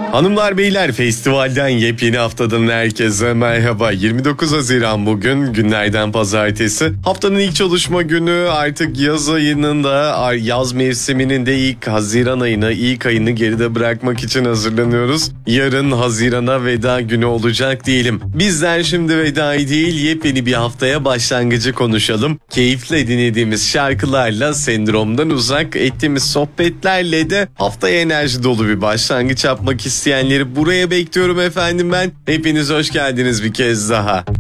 Hanımlar beyler, festivalden yepyeni haftadan herkese merhaba. 29 Haziran bugün, günlerden pazartesi. Haftanın ilk çalışma günü, artık yaz ayının da, yaz mevsiminin de ilk Haziran ayını, ilk ayını geride bırakmak için hazırlanıyoruz. Yarın Haziran'a veda günü olacak diyelim. Bizler şimdi vedayı değil, yepyeni bir haftaya başlangıcı konuşalım. Keyifle dinlediğimiz şarkılarla, sendromdan uzak ettiğimiz sohbetlerle de haftaya enerji dolu bir başlangıç yapmak isteyenleri buraya bekliyorum efendim ben. Hepiniz hoş geldiniz bir kez daha.